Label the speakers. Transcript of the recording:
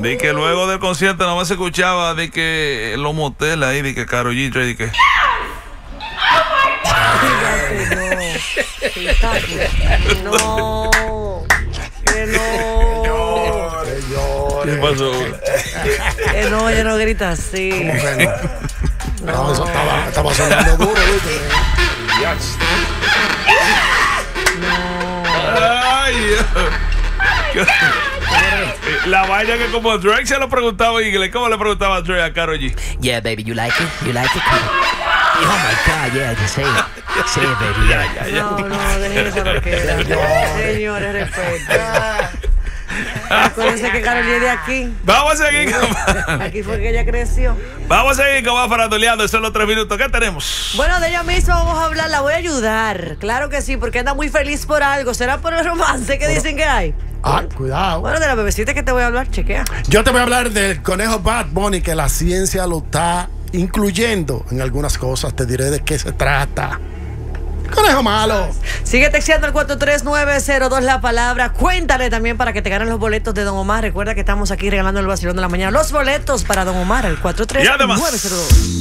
Speaker 1: Di que luego del concierto nada más se escuchaba de que los moteles ahí, de que Karol G, de que...
Speaker 2: No.
Speaker 1: ¿Qué pasó?
Speaker 2: No, ella no grita así.
Speaker 3: No, eso estaba sonando duro, ¿viste?
Speaker 1: Ay, la vaina que como Drake se lo preguntaba en inglés, ¿cómo le preguntaba a Drake a Karol G?
Speaker 4: Yeah, baby, you like it? You like it? Oh my God, yeah, just say it. Say it, baby, yeah.
Speaker 2: No, dejen esa loquera. Señores, respeta. Acuérdense que Karol G es de aquí.
Speaker 1: Vamos a seguir
Speaker 2: Aquí fue que ella creció.
Speaker 1: Vamos a seguir con más faranduleando. Son los 3 minutos. ¿Qué tenemos?
Speaker 2: Bueno, de ella misma vamos a hablar. La voy a ayudar. Claro que sí, porque anda muy feliz por algo. ¿Será por el romance que dicen que hay?
Speaker 3: Cuidado.
Speaker 2: Bueno, de la bebecita que te voy a hablar, chequea.
Speaker 3: Yo te voy a hablar del conejo Bad Bunny, que la ciencia lo está incluyendo en algunas cosas. Te diré de qué se trata. Conejo malo.
Speaker 2: Sigue texteando al 43902 la palabra. Cuéntale también para que te ganen los boletos de Don Omar. Recuerda que estamos aquí regalando el vacilón de la mañana. Los boletos para Don Omar, al 43902.